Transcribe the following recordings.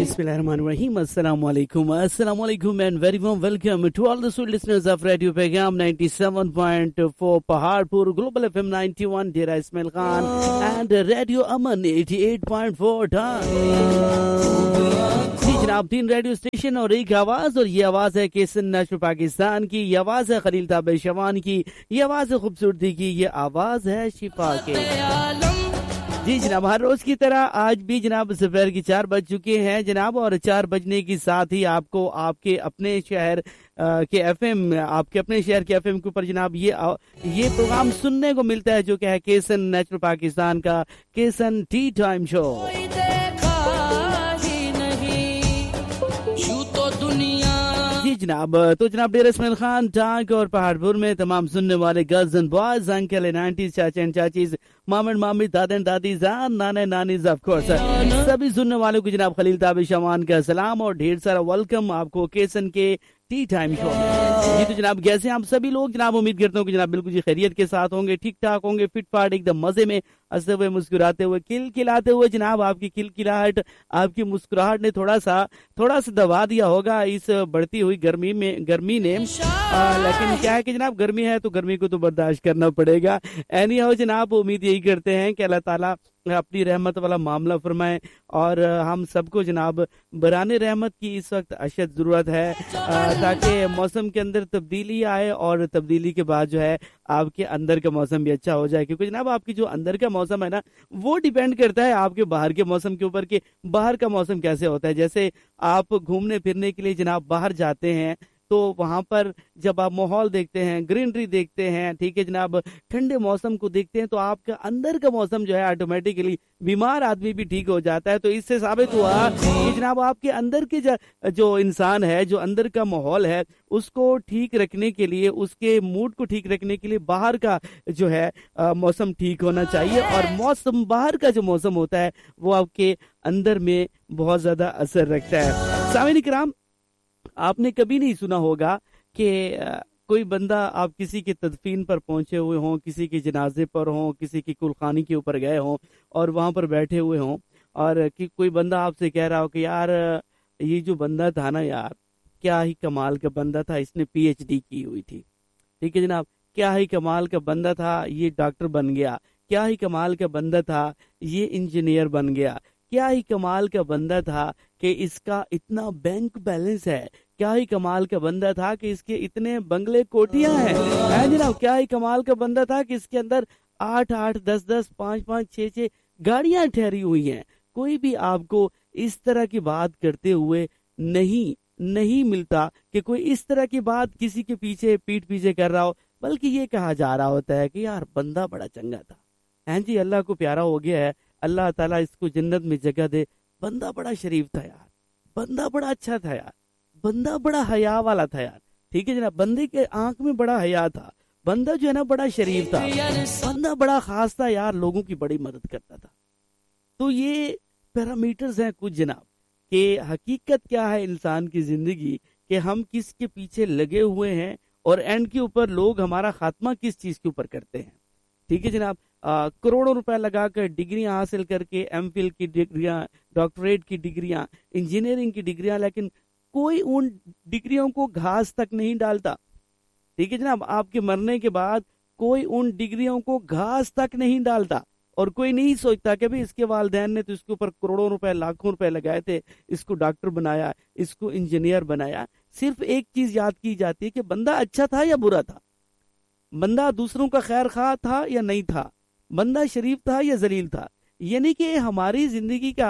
Bismillahirrahmanirrahim. Assalamualaikum and very warm welcome to all the sweet listeners of Radio Pegam 97.4 Paharpur, Global FM 91, Dera Ismail Khan and Radio Aman 88.4 जी जनाब, 3 radio station और एक आवाज, और ये आवाज है केसन नेशनल पाकिस्तान की, ये आवाज है खलील ताबे शवान की, ये आवाज है खूबसूरती की, ये आवाज है शिफा के। जी जनाब, हर रोज की तरह आज भी जनाब दोपहर की 4 बज चुके हैं जनाब, और 4 बजने के साथ ही आपको आपके अपने शहर के एफएम, आपके अपने शहर के एफएम के ऊपर जनाब ये प्रोग्राम सुनने को मिलता है, जो कि है केसन नेशनल पाकिस्तान का केसन टी टाइम शो। जी जनाब, तो जनाब डेरा इस्माइल खान टांग और पहाड़पुर में तमाम सुनने वाले girls and boys, uncle and aunties, चाचा एंड चाचीज, मामा एंड मामी, दादा एंड दादी, नाना नानीज, ऑफ कोर्स सभी सुनने वालों को जनाब खलील ताबे शमान का सलाम और ढेर सारा वेलकम आपको केसन के टी टाइम शो। जी तो जनाब, कैसे आप सभी लोग जनाब? उम्मीद करता हूँ कि जनाब बिल्कुल जी खैरियत के साथ होंगे, ठीक ठाक होंगे, फिट फाट एकदम मजे में, हंसते हुए, मुस्कुराते हुए, खिलखिलाते हुए। जनाब आपकी खिलखिलाहट, आपकी मुस्कुराहट ने थोड़ा सा दबा दिया होगा इस बढ़ती हुई गर्मी ने, लेकिन क्या है कि जनाब गर्मी है तो गर्मी को तो बर्दाश्त करना पड़ेगा। एनी हाउ जनाब, उम्मीद यही करते हैं कि अल्लाह ताला अपनी रहमत वाला मामला फरमाए, और हम सबको जनाब बराने रहमत की इस वक्त अशद जरूरत है, ताकि मौसम के अंदर तब्दीली आए, और तब्दीली के बाद जो है आपके अंदर का मौसम भी अच्छा हो जाए, क्योंकि जनाब आपकी जो अंदर का मौसम है ना, वो डिपेंड करता है आपके बाहर के मौसम के ऊपर कि बाहर का मौसम कैसे होता है। जैसे आप घूमने फिरने के लिए जनाब बाहर जाते हैं, तो वहां पर जब आप माहौल देखते हैं, ग्रीनरी देखते हैं, ठीक है जनाब, ठंडे मौसम को देखते हैं, तो आपका अंदर का मौसम जो है ऑटोमेटिकली, बीमार आदमी भी ठीक हो जाता है। तो इससे साबित हुआ कि जनाब आपके अंदर के जो इंसान है, जो अंदर का माहौल है, उसको ठीक रखने के लिए, उसके मूड को ठीक रखने के लिए बाहर का जो है मौसम ठीक होना चाहिए, और मौसम, बाहर का जो मौसम होता है वो आपके अंदर में बहुत ज्यादा असर रखता है। सामीन इकराम, आपने कभी नहीं सुना होगा कि कोई बंदा, आप किसी की तदफीन पर पहुंचे हुए हों, किसी के जनाजे पर हों, किसी की कुलखानी के ऊपर गए हों और वहां पर बैठे हुए हों, और कि कोई बंदा आपसे कह रहा हो कि यार ये जो बंदा था ना यार, क्या ही कमाल का बंदा था, इसने पीएचडी की हुई थी, ठीक है जनाब, क्या ही कमाल का बंदा था, ये डॉक्टर बन गया, क्या ही कमाल का बंदा था, ये इंजीनियर बन गया, क्या ही कमाल का बंदा था कि इसका इतना बैंक बैलेंस है, क्या ही कमाल का बंदा था कि इसके इतने बंगले कोठियां हैं जनाब, क्या ही कमाल का बंदा था कि इसके अंदर 8-8, 10-10, 5-5, 6-6 गाड़ियां ठहरी हुई हैं। कोई भी आपको इस तरह की बात करते हुए नहीं मिलता कि कोई इस तरह की बात किसी के पीछे, पीठ पीछे कर रहा हो, बल्कि ये कहा जा रहा होता है कि यार बंदा बड़ा चंगा था, हैं जी, अल्लाह को प्यारा हो गया है, अल्लाह ताला इसको जन्नत में जगह दे, बंदा बड़ा शरीफ था यार, बंदा बड़ा अच्छा था यार, बंदा बड़ा हया वाला था यार, ठीक है जनाब, बंदे के आंख में बड़ा हया था, बंदा जो है ना बड़ा शरीफ था, बंदा बड़ा खास था यार, लोगों की बड़ी मदद करता था। तो ये पैरामीटर्स हैं कुछ जनाब, कि हकीकत क्या है इंसान की जिंदगी, कि हम किस के पीछे लगे हुए हैं, और एंड के ऊपर लोग हमारा खात्मा किस चीज के ऊपर करते हैं, ठीक है जनाब। करोड़ों रुपए लगाकर डिग्रियां हासिल करके, एमफिल की डिग्रियां, डॉक्टरेट की डिग्रियां, इंजीनियरिंग की डिग्रियां, लेकिन कोई उन डिग्रियों को घास तक नहीं डालता, ठीक है जनाब, आपके मरने के बाद कोई उन डिग्रियों को घास तक नहीं डालता, और कोई नहीं सोचता कि भाई इसके वालिदैन ने तो इसके ऊपर करोड़ों रुपए, लाखों रुपए लगाए थे, इसको डॉक्टर बनाया, इसको इंजीनियर बनाया। सिर्फ एक चीज याद की जाती है कि बंदा अच्छा था या बुरा था, बंदा दूसरों का खैर खा था या नहीं था, बंदा शरीफ था या जलील था। यानी कि हमारी जिंदगी का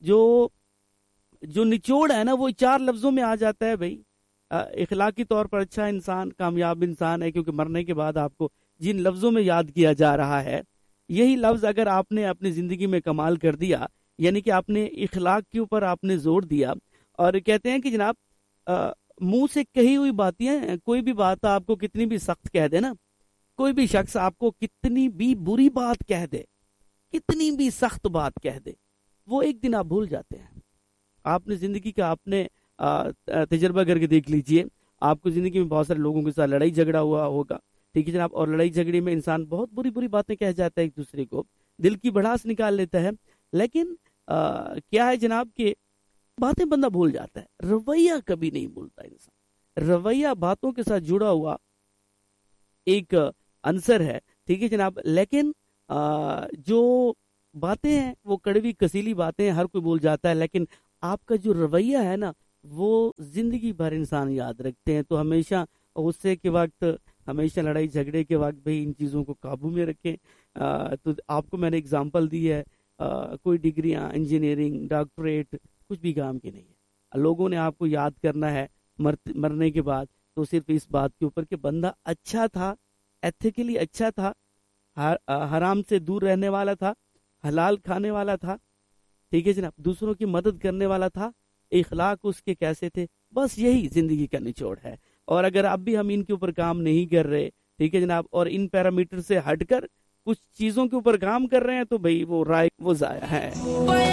जो निचोड़ है ना, वो 4 लफ्जों में आ जाता है भाई, इखलाकी तौर पर अच्छा इंसान, कामयाब इंसान है, क्योंकि मरने के बाद आपको जिन लफ्जों में याद किया जा रहा है, यही लफ्ज अगर आपने अपनी जिंदगी में कमाल कर दिया, यानी कि आपने इखलाक के ऊपर आपने जोर दिया, और कहते हैं कि जनाब मुंह से कही हुई बातें, कोई भी बात आपको कितनी भी सख्त कह दे ना, कोई भी शख्स आपको कितनी भी बुरी बात कह दे, कितनी भी सख्त बात कह दे, वो एक दिन आप भूल जाते हैं। आपने जिंदगी का आपने तजर्बा करके देख लीजिए, आपको जिंदगी में बहुत सारे लोगों के साथ लड़ाई झगड़ा हुआ होगा, ठीक है जनाब, और लड़ाई झगड़े में इंसान बहुत बुरी बुरी बातें कह जाता है एक दूसरे को, दिल की भड़ास निकाल लेता है, लेकिन क्या है जनाब कि باتیں بندہ بھول جاتا ہے، رویہ کبھی نہیں بھولتا انسان. رویہ باتوں کے ساتھ جڑا ہوا ایک عنصر ہے، ٹھیک ہے جناب. لیکن جو باتیں ہیں وہ کڑوی کسیلی باتیں ہیں، ہر کوئی بول جاتا ہے، لیکن آپ کا جو رویہ ہے نا وہ زندگی بھر انسان یاد رکھتے ہیں. تو ہمیشہ غصے کے وقت، ہمیشہ لڑائی جھگڑے کے وقت بھئی ان چیزوں کو قابو میں رکھیں. تو آپ کو میں نے اگزامپل دی ہے، کوئی ڈگریاں، انجینئرنگ، ڈاکٹریٹ کچھ بھی کام کی نہیں ہے. لوگوں نے آپ کو یاد کرنا ہے مرنے کے بعد تو صرف اس بات کے اوپر کہ بندہ اچھا تھا، ایتھیکلی اچھا تھا، حرام سے دور رہنے والا تھا، حلال کھانے والا تھا، ٹھیک ہے جناب، دوسروں کی مدد کرنے والا تھا، اخلاق اس کے کیسے تھے. بس یہی زندگی کا نچوڑ ہے. اور اگر اب بھی ہم ان کے اوپر کام نہیں کر رہے، ٹھیک ہے جناب، اور ان پیرامیٹر سے ہٹ کر کچھ چیزوں کے اوپر کام کر رہے ہیں تو بھئی وہ رائے وہ ضائع ہے.